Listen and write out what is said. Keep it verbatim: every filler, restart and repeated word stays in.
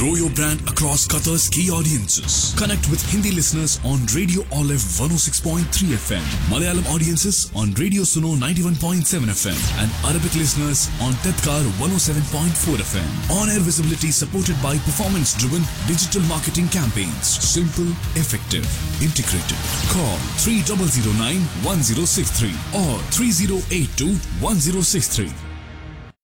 Grow your brand across Qatar's key audiences. Connect with Hindi listeners on Radio Olive one oh six point three F M, Malayalam audiences on Radio Suno ninety-one point seven F M, and Arabic listeners on Tedkar one oh seven point four F M. On-air visibility supported by performance-driven digital marketing campaigns. Simple, effective, integrated. Call three zero zero nine one zero six three or three zero eight two one zero six three.